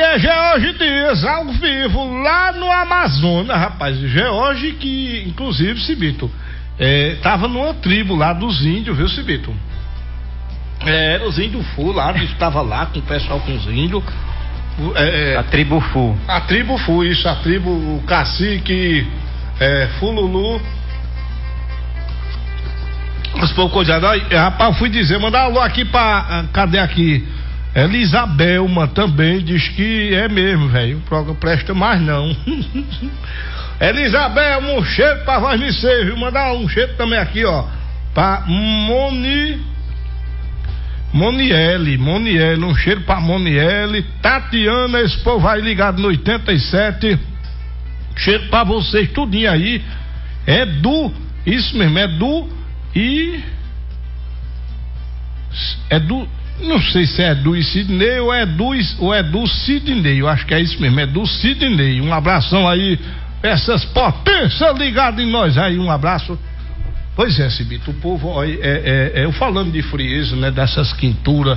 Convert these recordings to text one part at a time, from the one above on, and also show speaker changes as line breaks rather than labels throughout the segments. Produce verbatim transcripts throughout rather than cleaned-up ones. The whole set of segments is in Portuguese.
É, George Dias, ao vivo, lá no Amazonas, rapaz. George que, inclusive, Cibito, é, tava numa tribo lá dos índios, viu, Cibito? É, os índios Fu lá, estava lá com o pessoal com os índios. É,
a tribo Fu.
A tribo Fu, isso, a tribo, o cacique, é, Fululu. Os poucos já, rapaz, fui dizer, mandar alô aqui pra, cadê aqui? Elisabelma também diz que é mesmo, velho. O programa presta mais não. Elisabelma, um cheiro pra voz me ser, viu? Mandar um cheiro também aqui, ó. Pra Moni. Moniele, Moniele, um cheiro pra Moniele. Tatiana, esse povo aí ligado no oitenta e sete. Cheiro pra vocês, tudinho aí. É do, isso mesmo, é do e. É do. Não sei se é do Sidney ou é do, ou é do Sidney, eu acho que é isso mesmo, é do Sidney. Um abração aí, essas potências ligadas em nós aí, um abraço. Pois é, Cibito, o povo, é, é, é, eu falando de frieza, né, dessas quinturas,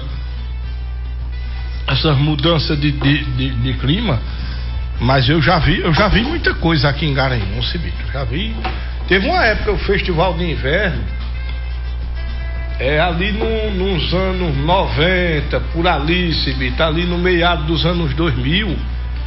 essas mudanças de, de, de, de clima, mas eu já vi, eu já vi muita coisa aqui em Garanhuns, Cibito, já vi. Teve uma época, o festival de inverno, é ali no, nos anos noventa, por ali, Cibito, ali no meado dos anos dois mil,